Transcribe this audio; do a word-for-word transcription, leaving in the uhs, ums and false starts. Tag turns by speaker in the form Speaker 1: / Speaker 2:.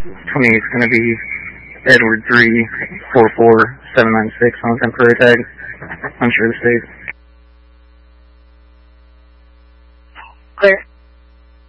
Speaker 1: twenty-eight is going to be Edward three four four seven nine six on the temporary tag. Unsure of the state.
Speaker 2: Clear.